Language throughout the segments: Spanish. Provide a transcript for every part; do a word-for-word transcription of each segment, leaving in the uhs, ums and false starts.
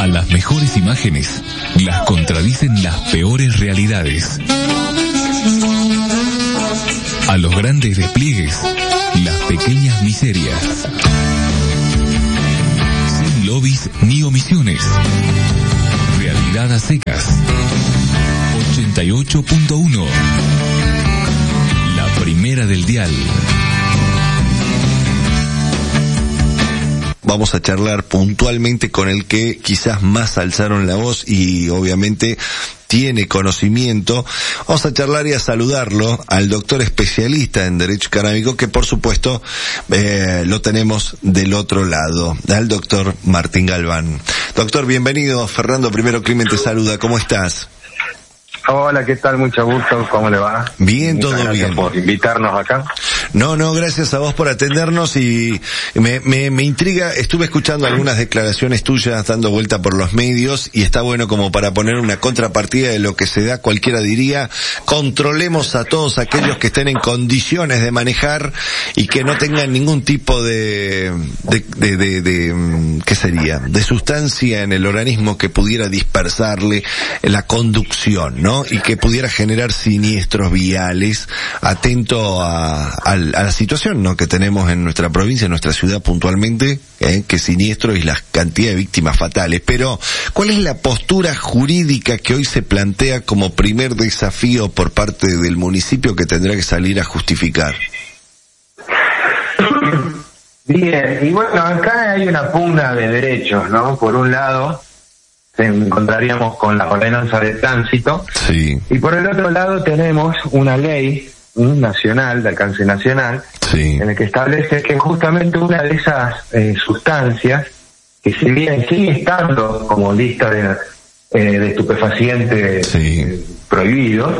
las mejores imágenes las contradicen las peores realidades. A los grandes despliegues, las pequeñas miserias. Sin lobbies ni omisiones. Realidad a secas. ochenta y ocho punto uno. La primera del dial. Vamos a charlar puntualmente con el que quizás más alzaron la voz y obviamente tiene conocimiento. Vamos a charlar y a saludarlo al doctor especialista en Derecho Canábico, que por supuesto eh, lo tenemos del otro lado, al doctor Martín Galván. Doctor, bienvenido. Fernando Primero Crimen te saluda. ¿Cómo estás? Hola, ¿qué tal? Mucho gusto, ¿cómo le va? Bien, Muchas todo gracias bien. por invitarnos acá. No, no, gracias a vos por atendernos y me, me, me intriga, estuve escuchando algunas declaraciones tuyas dando vuelta por los medios y está bueno como para poner una contrapartida de lo que se da, cualquiera diría, controlemos a todos aquellos que estén en condiciones de manejar y que no tengan ningún tipo de, de, de, de, de ¿qué sería? De sustancia en el organismo que pudiera dispersarle la conducción, ¿no? Y que pudiera generar siniestros viales, atento a, a, a la situación, ¿no? Que tenemos en nuestra provincia, en nuestra ciudad puntualmente, ¿eh? Que siniestros y la cantidad de víctimas fatales. Pero, ¿cuál es la postura jurídica que hoy se plantea como primer desafío por parte del municipio que tendrá que salir a justificar? Bien, y bueno, acá hay una pugna de derechos, ¿no? Por un lado, encontraríamos con la ordenanza de tránsito, sí. Y por el otro lado tenemos una ley nacional, de alcance nacional, sí. En la que establece que justamente una de esas eh, sustancias, que si bien sigue estando como lista de, eh, de estupefacientes sí. eh, prohibidos,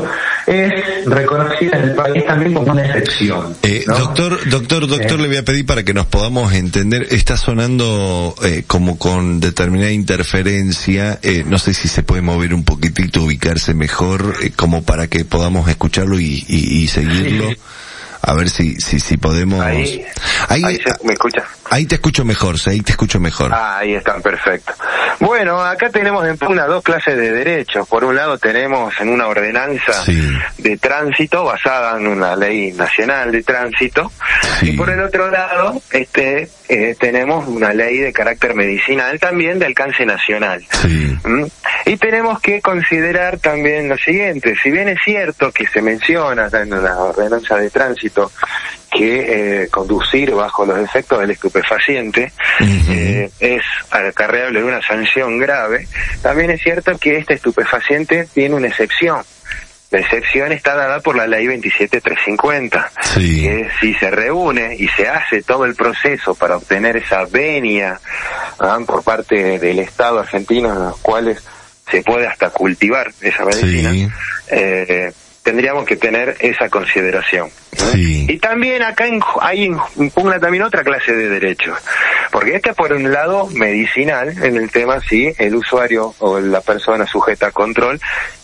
es reconocida en el país también como una excepción. Eh, ¿no? Doctor, doctor, doctor, eh. le voy a pedir para que nos podamos entender. Está sonando eh, como con determinada interferencia. Eh, no sé si se puede mover un poquitito, ubicarse mejor, eh, como para que podamos escucharlo y, y, y seguirlo. Sí. A ver si si si podemos. Ahí, ahí, ahí se, ¿me escucha? Ahí te escucho mejor, ahí te escucho mejor. Ah, ahí está, perfecto. Bueno, acá tenemos en pugna dos clases de derechos. Por un lado tenemos en una ordenanza sí. de tránsito basada en una ley nacional de tránsito, sí. Y por el otro lado este eh, tenemos una ley de carácter medicinal también de alcance nacional. Sí. ¿Mm? Y tenemos que considerar también lo siguiente: si bien es cierto que se menciona en la ordenanza de tránsito que eh, conducir bajo los efectos del estupefaciente uh-huh. eh, es acarreable de una sanción grave, también es cierto que este estupefaciente tiene una excepción. La excepción está dada por la ley veintisiete mil trescientos cincuenta, sí. Que si se reúne y se hace todo el proceso para obtener esa venia ¿ah? por parte del Estado argentino, en los cuales se puede hasta cultivar esa medicina, sí. eh, tendríamos que tener esa consideración. Sí. Y también acá en, hay en pugna también otra clase de derechos, porque este por un lado medicinal, en el tema si el usuario o la persona sujeta a control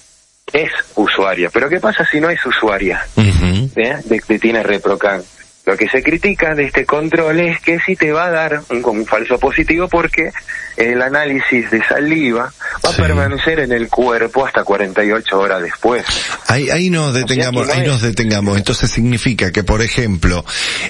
es usuaria, pero ¿qué pasa si no es usuaria? Uh-huh. ¿Eh? De que tiene ReproCan. Lo que se critica de este control es que si te va a dar un, un falso positivo porque el análisis de saliva va sí. a permanecer en el cuerpo hasta cuarenta y ocho horas después. Ahí, ahí nos detengamos, o sea, no ahí es. nos detengamos. Entonces significa que, por ejemplo,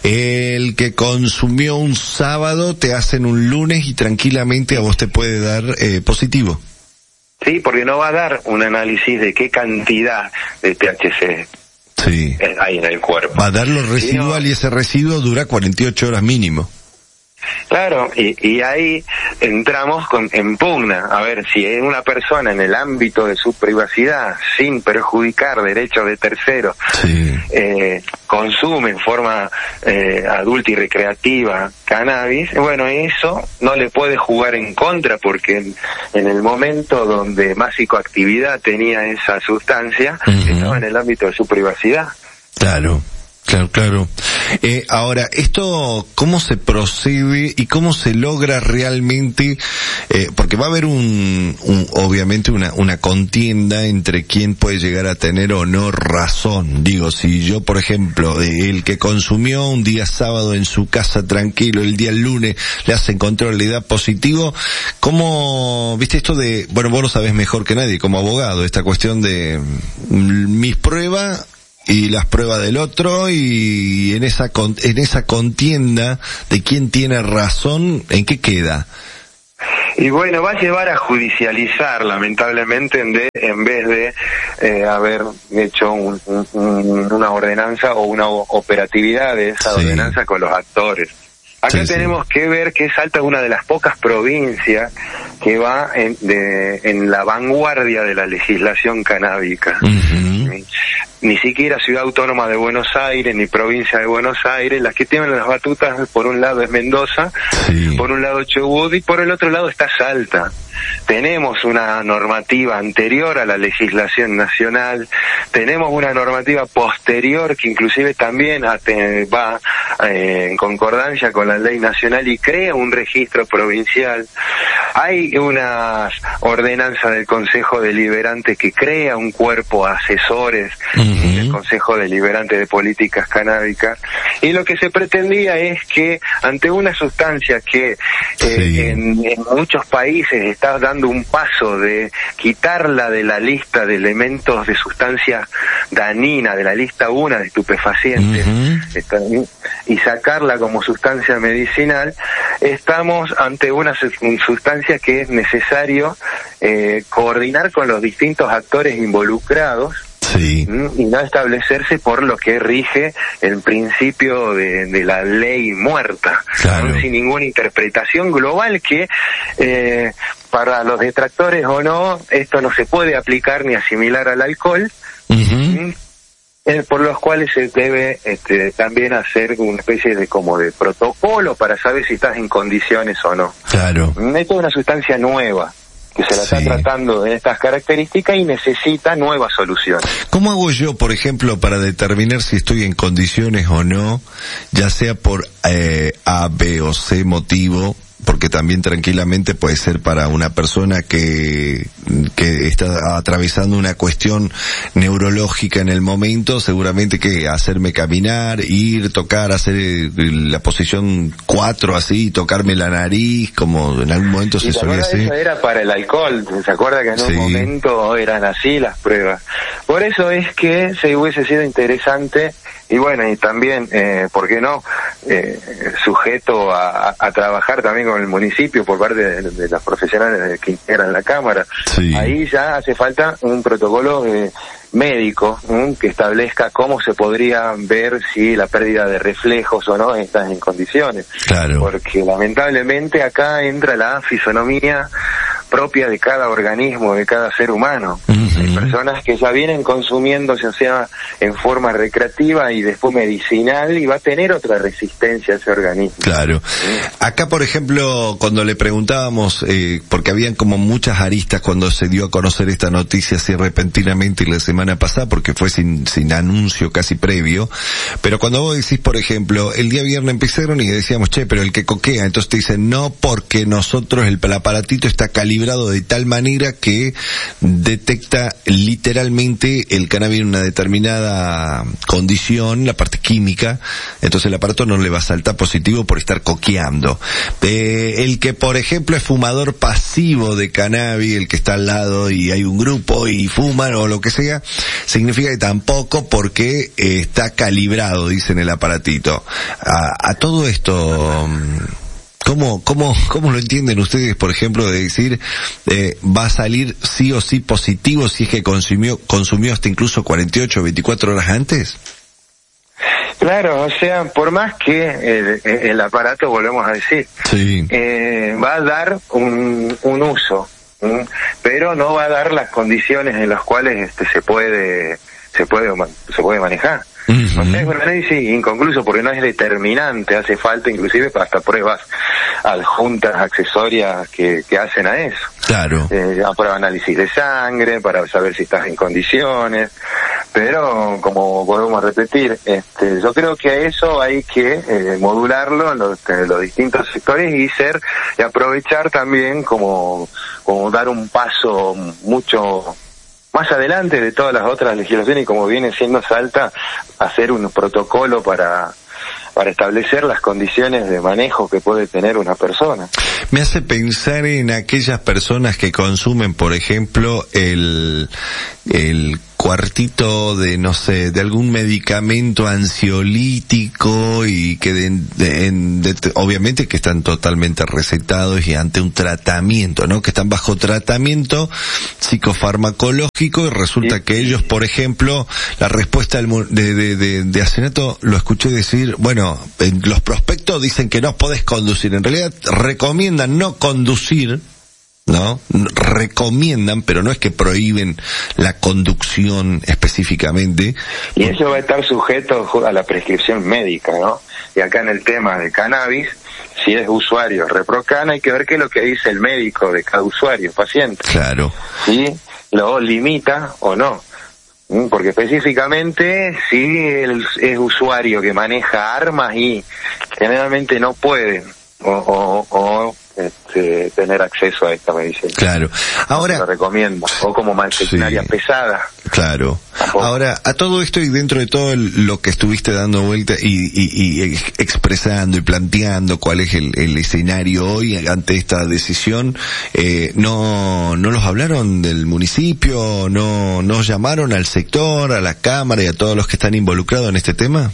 el que consumió un sábado te hacen un lunes y tranquilamente a vos te puede dar eh, positivo. Sí, porque no va a dar un análisis de qué cantidad de T H C sí. hay en el cuerpo. Va a dar lo residual sí, no. y ese residuo dura cuarenta y ocho horas mínimo. Claro, y, y ahí entramos con, en pugna, a ver si es una persona en el ámbito de su privacidad, sin perjudicar derechos de terceros, sí. eh, consume en forma eh, adulta y recreativa cannabis, bueno, eso no le puede jugar en contra, porque en, en el momento donde más psicoactividad tenía esa sustancia, uh-huh. estaba en el ámbito de su privacidad. Claro. Claro, claro. Eh, ahora, esto, ¿cómo se procede y cómo se logra realmente? Eh, porque va a haber un, un obviamente una, una contienda entre quién puede llegar a tener o no razón. Digo, si yo, por ejemplo, eh, el que consumió un día sábado en su casa tranquilo, el día lunes le hacen control, le da positivo, ¿cómo, viste esto de, bueno, vos lo sabés mejor que nadie como abogado, esta cuestión de mm, mis pruebas y las pruebas del otro, y en esa con, en esa contienda de quién tiene razón, ¿en qué queda? Y bueno, va a llevar a judicializar, lamentablemente, en, de, en vez de eh, haber hecho un, un, una ordenanza o una operatividad de esa sí. ordenanza con los actores. Acá sí, tenemos sí. que ver que Salta es una de las pocas provincias que va en, de, en la vanguardia de la legislación canábica. Uh-huh. Ni siquiera Ciudad Autónoma de Buenos Aires, ni Provincia de Buenos Aires. Las que tienen las batutas, por un lado es Mendoza, sí. por un lado Chubut, y por el otro lado está Salta. Tenemos una normativa anterior a la legislación nacional, tenemos una normativa posterior que inclusive también va eh, en concordancia con la ley nacional y crea un registro provincial. Hay una ordenanza del Consejo Deliberante que crea un cuerpo asesores uh-huh. del Consejo Deliberante de Políticas Canábicas, y lo que se pretendía es que ante una sustancia que eh, sí. en, en muchos países está dando un paso de quitarla de la lista de elementos de sustancias dañinas, de la lista uno de estupefacientes, uh-huh. y sacarla como sustancia medicinal, estamos ante una sustancia que es necesario eh, coordinar con los distintos actores involucrados. Sí. Y no establecerse por lo que rige el principio de, de la ley muerta, claro. ¿no? Sin ninguna interpretación global que eh, para los detractores o no, esto no se puede aplicar ni asimilar al alcohol, uh-huh. eh, por los cuales se debe este, también hacer una especie de como de protocolo para saber si estás en condiciones o no. Claro. Esto es una sustancia nueva que se la sí. está tratando de estas características y necesita nuevas soluciones. ¿Cómo hago yo, por ejemplo, para determinar si estoy en condiciones o no, ya sea por eh, A, B o C motivo? Porque también tranquilamente puede ser para una persona que que está atravesando una cuestión neurológica en el momento, seguramente que hacerme caminar, ir, tocar, hacer la posición cuatro así, tocarme la nariz, como en algún momento se solía hacer. Eso era para el alcohol, ¿se acuerda que en un sí. momento eran así las pruebas? Por eso es que se hubiese sido interesante, y bueno, y también, eh, ¿por qué no? Eh, sujeto a, a, a trabajar también con el municipio por parte de, de los profesionales que integran la Cámara. Sí. Ahí ya hace falta un protocolo eh, médico ¿eh? que establezca cómo se podría ver si la pérdida de reflejos o no estás en condiciones. Claro. Porque lamentablemente acá entra la fisonomía propia de cada organismo, de cada ser humano. Uh-huh. Hay personas que ya vienen consumiendo, ya sea en forma recreativa y después medicinal, y va a tener otra resistencia a ese organismo. Claro. ¿Sí? Acá, por ejemplo, cuando le preguntábamos, eh, porque habían como muchas aristas cuando se dio a conocer esta noticia así repentinamente la semana pasada, porque fue sin, sin anuncio casi previo, pero cuando vos decís, por ejemplo, el día viernes empezaron y decíamos, che, pero el que coquea, entonces te dicen, no, porque nosotros, el, el aparatito está calibrado de tal manera que detecta literalmente el cannabis en una determinada condición, la parte química, entonces el aparato no le va a saltar positivo por estar coqueando. Eh, el que, por ejemplo, es fumador pasivo de cannabis, el que está al lado y hay un grupo y fuman o lo que sea, significa que tampoco, porque eh, está calibrado, dicen el aparatito. A, a todo esto, ¿Cómo, cómo, cómo lo entienden ustedes, por ejemplo, de decir, eh, va a salir sí o sí positivo si es que consumió, consumió hasta incluso cuarenta y ocho o veinticuatro horas antes? Claro, o sea, por más que el, el aparato, volvemos a decir, sí. eh, va a dar un, un uso, ¿sí? Pero no va a dar las condiciones en las cuales este se puede, se puede, se puede manejar. Uh-huh. O sea, es un análisis inconcluso porque no es determinante, hace falta inclusive hasta pruebas adjuntas, accesorias que, que hacen a eso. Claro. Eh, prueba análisis de sangre para saber si estás en condiciones, pero como volvemos a repetir, este, yo creo que a eso hay que eh, modularlo en los, en los distintos sectores y ser y aprovechar también como, como dar un paso mucho más adelante de todas las otras legislaciones y como viene siendo Salta, hacer un protocolo para para establecer las condiciones de manejo que puede tener una persona. Me hace pensar en aquellas personas que consumen, por ejemplo, el el cuartito de, no sé, de algún medicamento ansiolítico y que de, de, de, obviamente que están totalmente recetados y ante un tratamiento, ¿no? Que están bajo tratamiento psicofarmacológico y resulta que ellos, por ejemplo, la respuesta del, de, de, de, de Asenato lo escuché decir, bueno, en los prospectos dicen que no podés conducir, en realidad recomiendan no conducir, ¿no? Recomiendan, pero no es que prohíben la conducción específicamente. Y eso va a estar sujeto a la prescripción médica, ¿no? Y acá en el tema de cannabis, si es usuario Reprocan, hay que ver qué es lo que dice el médico de cada usuario, paciente. Claro. Si lo limita o no. Porque específicamente, si él es usuario que maneja armas y generalmente no puede o, o, o este, tener acceso a esta medicina. Claro. Ahora, lo recomiendo. O como maquinaria sí, pesada. Claro. Tampoco. Ahora, a todo esto y dentro de todo lo que estuviste dando vuelta y, y, y expresando y planteando cuál es el, el escenario hoy ante esta decisión, eh, no, no los hablaron del municipio, no, no llamaron al sector, a la cámara y a todos los que están involucrados en este tema.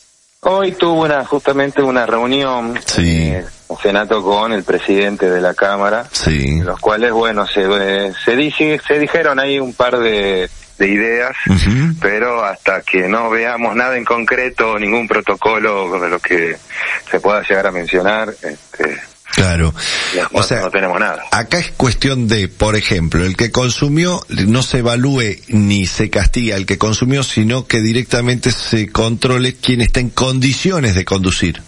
Hoy tuvo una, justamente una reunión, sí. eh, Senato con el presidente de la Cámara, sí. los cuales, bueno, se, eh, se, dije, se dijeron ahí un par de, de ideas, uh-huh. pero hasta que no veamos nada en concreto, ningún protocolo de lo que se pueda llegar a mencionar, este, claro, no, o sea, no tenemos nada. Acá es cuestión de, por ejemplo, el que consumió no se evalúe ni se castiga al que consumió, sino que directamente se controle quién está en condiciones de conducir.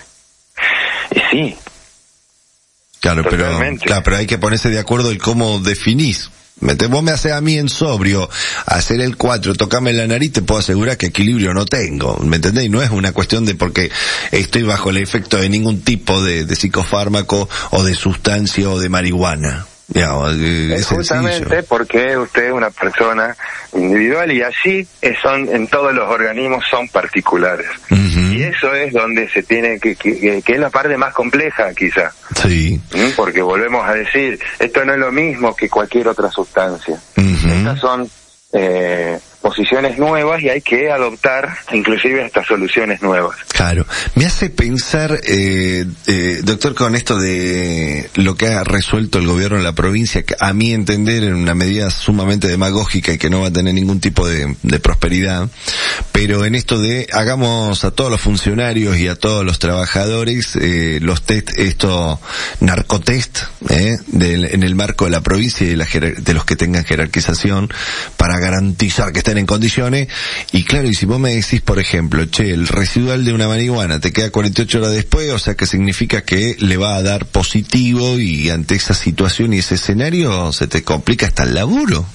Y sí. Claro, pero, claro, pero hay que ponerse de acuerdo en cómo definís. Vos me haces a mí en sobrio hacer el cuatro, tocarme la nariz, te puedo asegurar que equilibrio no tengo, ¿me entendés? No es una cuestión de porque estoy bajo el efecto de ningún tipo de, de psicofármaco o de sustancia o de marihuana. Digamos, es justamente sencillo. Porque usted es una persona individual y así son en todos los organismos son particulares. Uh-huh. Y eso es donde se tiene que, que, que es la parte más compleja quizá. Sí. Porque volvemos a decir, esto no es lo mismo que cualquier otra sustancia. Uh-huh. Estas son eh, posiciones nuevas y hay que adoptar inclusive estas soluciones nuevas. Claro. Me hace pensar, eh, eh, doctor, con esto de lo que ha resuelto el gobierno de la provincia, que a mi entender en una medida sumamente demagógica y que no va a tener ningún tipo de, de prosperidad, pero en esto de hagamos a todos los funcionarios y a todos los trabajadores eh, los test, esto, narcotest, eh, del, en el marco de la provincia y de, la, de los que tengan jerarquización para garantizar que estén en condiciones. Y claro, y si vos me decís, por ejemplo, che, el residual de una marihuana te queda cuarenta y ocho horas después, o sea que significa que le va a dar positivo y ante esa situación y ese escenario se te complica hasta el laburo.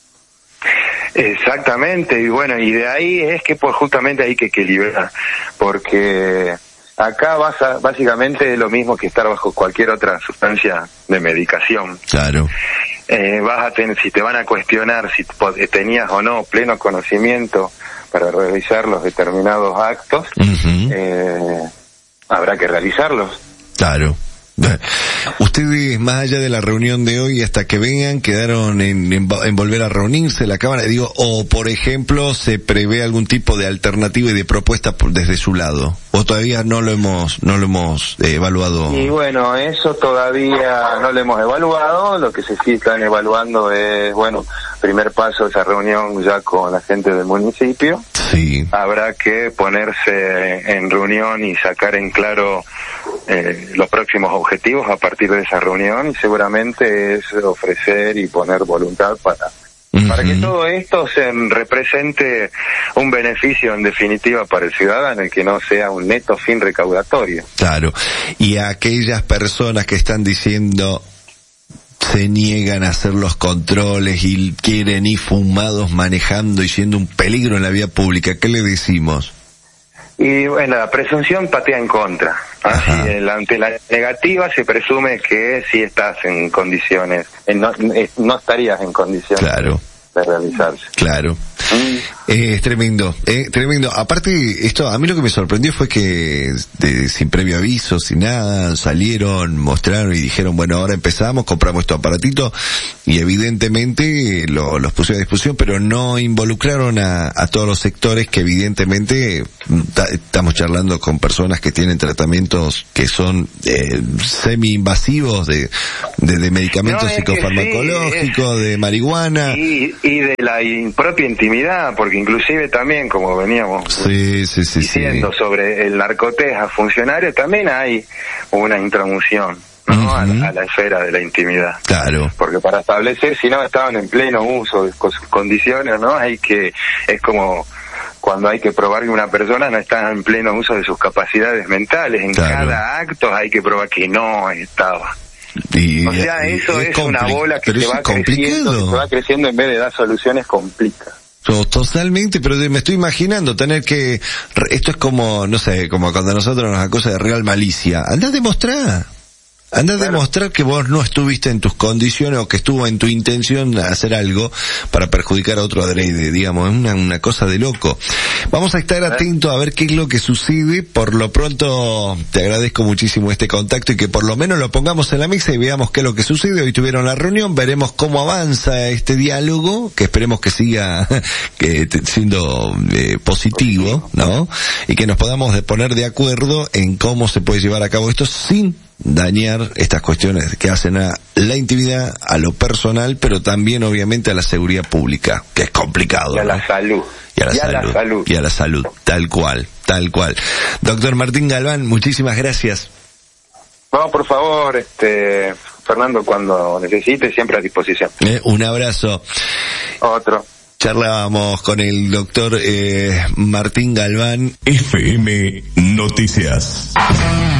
Exactamente, y bueno, y de ahí es que pues justamente hay que equilibrar, porque acá vas a, básicamente es lo mismo que estar bajo cualquier otra sustancia de medicación. Claro. Eh, vas a tener, si te van a cuestionar si tenías o no pleno conocimiento para realizar los determinados actos, uh-huh. eh, habrá que realizarlos. Claro. Ustedes, más allá de la reunión de hoy, hasta que vengan, quedaron en, en, en volver a reunirse la Cámara, digo, o por ejemplo, ¿se prevé algún tipo de alternativa y de propuesta por, desde su lado? ¿O todavía no lo hemos, no lo hemos eh, evaluado? Y bueno, eso todavía no lo hemos evaluado, lo que se sí están evaluando es, bueno, primer paso esa reunión ya con la gente del municipio. Sí. Habrá que ponerse en reunión y sacar en claro eh, los próximos objetivos a partir de esa reunión, y seguramente es ofrecer y poner voluntad para uh-huh. para que todo esto se represente un beneficio en definitiva para el ciudadano y que no sea un neto fin recaudatorio. Claro. Y a aquellas personas que están diciendo se niegan a hacer los controles y quieren ir fumados manejando y siendo un peligro en la vía pública? ¿Qué le decimos? Y bueno, la presunción patea en contra. Así, el, ante la negativa se presume que sí estás en condiciones, en no, no estarías en condiciones. Claro. De realizarse. Claro. Mm. Eh, es tremendo, eh, tremendo. Aparte, esto, a mí lo que me sorprendió fue que de, sin previo aviso, sin nada, salieron, mostraron y dijeron, bueno, ahora empezamos, compramos estos aparatitos, y evidentemente lo, los pusieron a disposición, pero no involucraron a, a todos los sectores que evidentemente ta, estamos charlando con personas que tienen tratamientos que son eh, semi-invasivos de, de, de medicamentos no, psicofarmacológicos, sí, es, de marihuana. Y, y de la in, propia intimidad, porque inclusive también, como veníamos sí, sí, sí, diciendo sí. sobre el narcotés a funcionarios, también hay una introducción, ¿no? Uh-huh. a, a la esfera de la intimidad. Claro. Porque para establecer si no estaban en pleno uso de sus condiciones, ¿no? Hay que, es como cuando hay que probar que una persona no está en pleno uso de sus capacidades mentales. En claro. cada acto hay que probar que no estaba. Y, o sea, eso es, es una bola que se va creciendo, que se va creciendo en vez de dar soluciones complica. Totalmente, pero me estoy imaginando tener que, esto es como, no sé, como cuando nosotros nos acusa de real malicia. Anda a demostrar. Anda a claro. demostrar que vos no estuviste en tus condiciones o que estuvo en tu intención hacer algo para perjudicar a otro adrede, digamos, es una, una cosa de loco. Vamos a estar atentos a ver qué es lo que sucede. Por lo pronto, te agradezco muchísimo este contacto y que por lo menos lo pongamos en la mesa y veamos qué es lo que sucede. Hoy tuvieron la reunión, veremos cómo avanza este diálogo, que esperemos que siga que, siendo eh, positivo, ¿no? Y que nos podamos de poner de acuerdo en cómo se puede llevar a cabo esto sin dañar estas cuestiones que hacen a la intimidad, a lo personal, pero también obviamente a la seguridad pública, que es complicado. Y a ¿no? la salud. Y a la, y salud, a la salud. Y a la salud, tal cual, tal cual. Doctor Martín Galván, muchísimas gracias. No, por favor, este, Fernando, cuando necesite, siempre a disposición. Eh, un abrazo. Otro. Charlábamos con el doctor eh, Martín Galván. F M Noticias.